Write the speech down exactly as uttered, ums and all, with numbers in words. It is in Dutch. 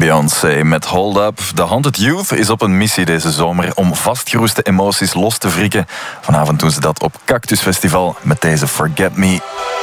Beyoncé met Hold Up. The Haunted Youth is op een missie deze zomer om vastgeroeste emoties los te wrikken. Vanavond doen ze dat op Cactus Festival met deze Forget Me.